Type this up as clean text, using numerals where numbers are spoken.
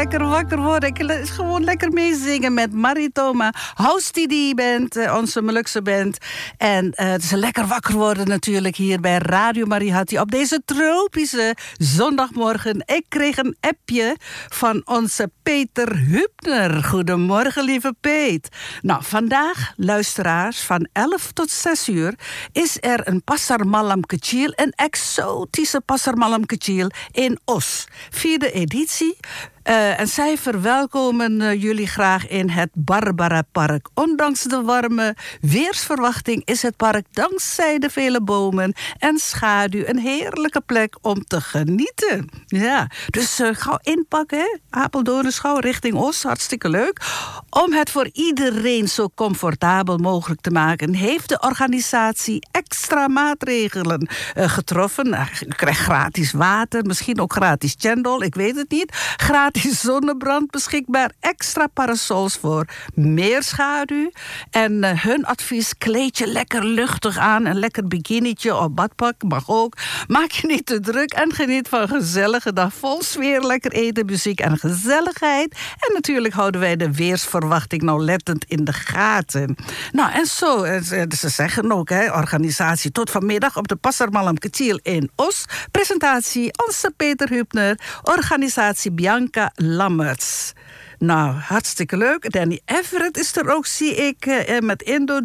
lekker wakker worden. Ik gewoon lekker meezingen met Maritoma House TD Band, onze Molukse band. En het is lekker wakker worden natuurlijk hier bij Radio Mariehati op deze tropische zondagmorgen. Ik kreeg een appje van onze Peter Hübner. Goedemorgen, lieve Peet. Nou, vandaag, luisteraars, van 11 tot 6 uur is er een Pasar Malam Kecil, een exotische Pasar Malam Kecil in Os. 4e editie. En zij verwelkomen jullie graag in het Barbara Park. Ondanks de warme weersverwachting is het park dankzij de vele bomen en schaduw een heerlijke plek om te genieten. Ja, dus gauw inpakken, hè? Apeldoorn is gauw richting Os, hartstikke leuk. Om het voor iedereen zo comfortabel mogelijk te maken, heeft de organisatie extra maatregelen getroffen. Je krijgt gratis water, misschien ook gratis chendol, ik weet het niet. Gratis zonnebrand beschikbaar, extra parasols voor meer schaduw. En hun advies, kleed je lekker luchtig aan, een lekker bikinietje of badpak mag ook. Maak je niet te druk en geniet van een gezellige dag vol sfeer, lekker eten, muziek en gezelligheid. En natuurlijk houden wij de weersverwachting nauwlettend in de gaten. Nou, en zo, ze zeggen ook, hè, organisatie tot vanmiddag op de Pasar Malam Kecil in Os. Presentatie onze Peter Hübner, organisatie Bianca Lammerts. Nou, hartstikke leuk. Danny Everett is er ook, zie ik, met Indo